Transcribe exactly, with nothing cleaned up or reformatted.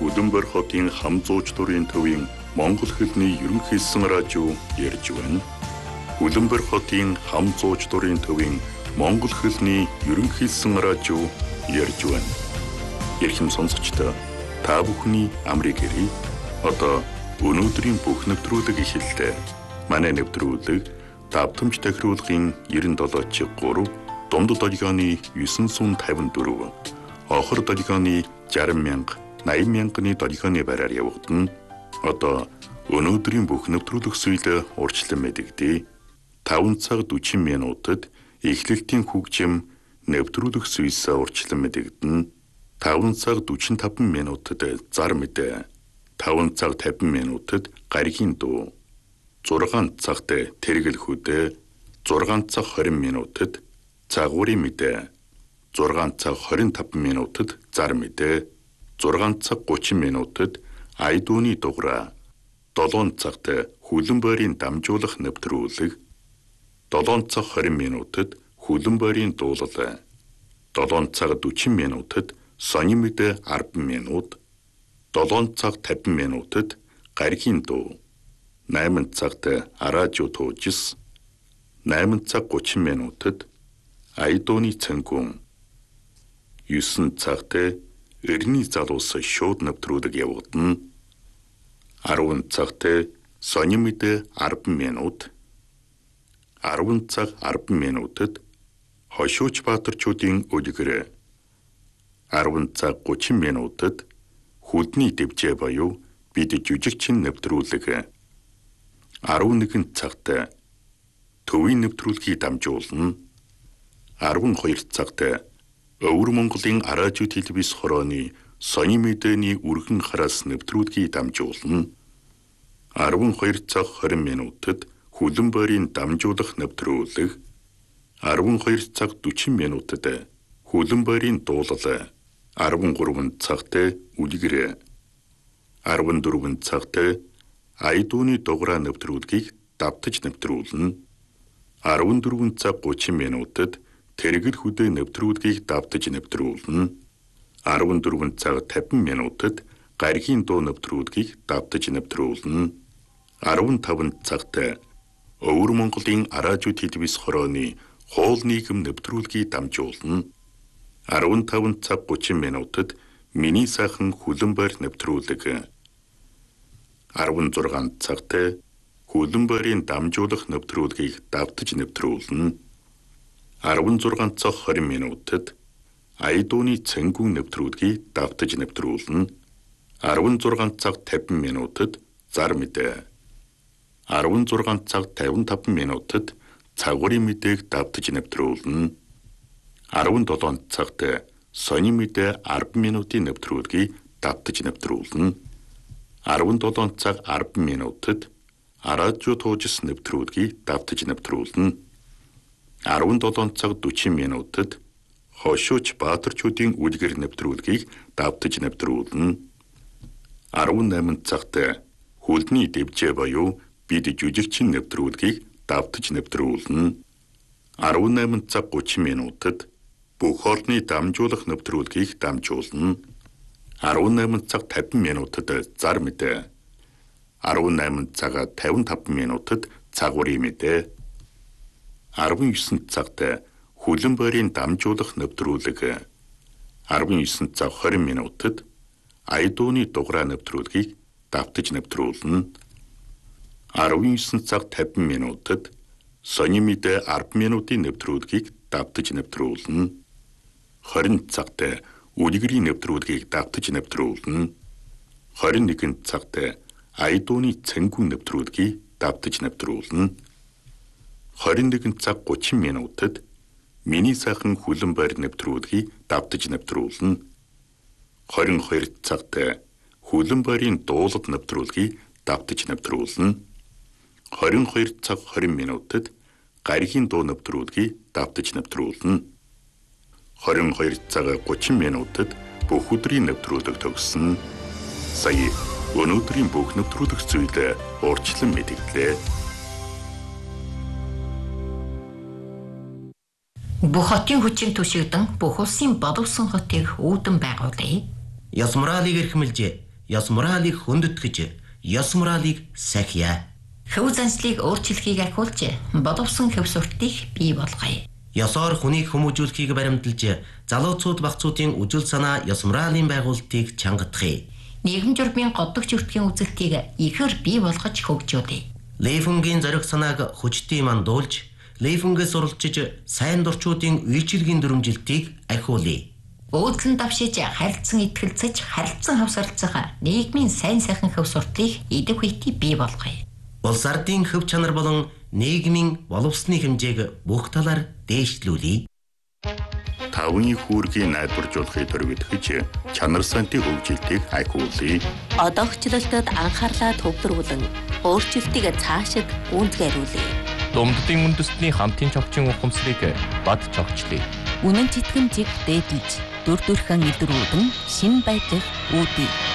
Улаанбаатар хотын хам зууч дурын төвийн Монгол хэлний ерөнхийлсөн радио ярьж байна. Улаанбаатар хотын хам зууч дурын төвийн Монгол хэлний ерөнхийлсөн радио ярьж байна. Эрхэм сонсогчдоо та бүхний амрыг хэрье. Одоо өнөөдрийн бүх нэвтрүүлэг эхэллээ. Манай нэвтрүүлэг давтамж тохируулгын девяносто семь три, дундад долгионы девятьсот пятьдесят четыре, охор долгионы шестьдесят мянга, восемьдесят мянганы долгионы бараар явагдана. Одоо өнөөдрийн бүх нэвтрүүлэг суйлаа урьдчилан мэдэгдээ. таван цаг сорок минутад эхлэлтийн хөгжим нэвтрүүлэг суйлсаа урьдчилан мэдэгдэнэ. таван цаг сорок пять минутад зар мэдээ. таван цаг пятьдесят минутад гаригийн дуу. зургаан цагт тэргэл хөдөө. зургаан цаг двадцать минутад цагуурын мэдээ. зургаан цаг двадцать пять минутад зар мэдээ. зургаан цаг тридцать минутад айдууны дуграа. долоон цагт Улаанбаатарын дамжуулах нэвтрүүлэг. долоон цаг двадцать минутад Улаанбаатарын дуулал. долоон цаг сорок минутад сони мэдээ десять минут. долоон цаг пятьдесят минутад гаригийн дуу. восемь цагт радио туужис. восемь цаг тридцать минутад айдууны цэнгүүн. девять цагт эртний залуус шууд нэвтрүүлэг явагдана. десять цагт сони мэдээ десять минут. десять цаг десять минутад хошууч баатарчуудын үлгэр. десять цаг тридцать минутад хүлний дэвжээ буюу бид жүжигчин нэвтрүүлэг. одиннадцать цагт төвийн нэвтрүүлгийг дамжуулна. twelve цагт Өвөр Монголын радио телевиз хорооны сони мэдээний үргэн хараас нэвтрүүлгийг дамжуулна. twelve цаг twenty минутад Улаанбаатарын дамжуулах нэвтрүүлэг. twelve цаг forty минутад Улаанбаатарын дуулал. thirty-three цагт үлгэр. fourteen цагт айдууны дуграа нэвтрүүлгийг давтаж нэвтрүүлнэ. fourteen цаг thirty минутад тэргэл хөдөө нэвтрүүлгийг давтаж нэвтрүүлнэ. fourteen цаг fifty минутад гаригийн дуу нэвтрүүлгийг давтаж нэвтрүүлнэ. fifteen цагт Өвөр Монголын радио телевиз хорооны хоол нийгэм нэвтрүүлгийг дамжуулна. fifteen цаг thirty минутад миний сайхан Улаанбаатар нэвтрүүлэг. sixteen цагт Улаанбаатарын дамжуулах нэвтрүүлгийг давтаж нэвтрүүлнэ. sixteen цаг twenty минутад айдууны цэнгүүн нэвтрүүлгийг давтаж нэвтрүүлнэ. sixteen цаг fifty минутад зар мэдээ. sixteen цаг fifty-five минутад цагуурын мэдээг давтаж нэвтрүүлнэ. seventeen цагт сони мэдээ ten минутын нэвтрүүлгийг давтаж нэвтрүүлнэ. seventeen цаг ten минутад радио туужис нэвтрүүлгийг давтаж нэвтрүүлнэ. seventeen цаг forty минутад хошууч баатарчуудын үлгэр нэвтрүүлгийг давтаж нэвтрүүлнэ. eighteen цагт хүлний дэвжээ буюу бид жүжигчин нэвтрүүлгийг давтаж нэвтрүүлнэ. eighteen цаг thirty минутад бүх орны дамжуулах нэвтрүүлгийг дамжуулна. eighteen цаг fifty минутад зар мэдээ. eighteen цаг fifty-five минутад цагуурын мэдээ. nineteen цагт Улаанбаатарын дамжуулах нэвтрүүлэг. nineteen цаг twenty минутад айдууны дуграа нэвтрүүлгийг давтаж нэвтрүүлнэ. nineteen цаг fifty минутад сони мэдээ ten минутын нэвтрүүлгийг давтаж нэвтрүүлнэ. twenty цагт үлгэрийн нэвтрүүлгийг давтаж нэвтрүүлнэ. twenty-one цагт айдууны цэнгүүн нэвтрүүлгийг давтаж нэвтрүүлнэ. twenty-one цаг thirty минутад миний сайхан Улаанбаатар нэвтрүүлгийг давтаж нэвтрүүлнэ. twenty-two цагт Улаанбаатарын дуулал нэвтрүүлгийг давтаж нэвтрүүлнэ. twenty-two цаг twenty минутад гаригийн дуу нэвтрүүлгийг давтаж нэвтрүүлнэ. twenty-two цаг thirty минутад бүх өдрийн нэвтрүүлэг төгссөн. Сая өнөөдрийн бүх нэвтрүүлэг зүйлээ урьдчилан мэдээллээ. Бүх хотын хүчин түшигдэн бүх улсын боловсон хотыг үүдэн байгуулъя. Яс моралыг эрхэмлж ёс моралийг хөндөтгэж, ёс моралийг сахиа. Хөв заншлыг өөрчлөхийг ахиулж, боловсон хөв суртыг бий болгоё. Ёсоор хүнийг хүмүүжүүлэхийг баримталж, залууцууд багцуудын үжил санаа ёс моралын байгуулалтыг чангатгая. Нийгэм журмын годогч өртгийн үзэлтийг ихээр бий болгож хөгжүүлье. Лейфунгийн зориг санааг хүчтэй мандуулж, Лейфунгээс уралчиж сайн дурчуудын үйлчилгийн дүрмжилтийг ахиулъя. Өөдлөн давшиж харилцан итгэлцэж харилцан хавсарлцах нийгмийн сайн сайхан хөв суртыг идэв хүйти бий болгоё. Улс ардын хөв чанар болон нийгмийн боловсны хэмжээг бүх талаар дээшлүүлье. Тавны хүүргийн найдваржуулахыг дөрвөлгөж чанар сантын хөгжилтийг ахиулъя. Одоогчлолтод анхаарлаа төвлөрүүлэн өөрчлөлтийг цаашид гүйцэтгүүлье. Думддын үндэстний хамтын чогчийн ухамсарыг бад чогчлъя. Үнэн читгэмжийг дээдлж, дүр төрхөн илрүүлэн шин байдлыг үүдье.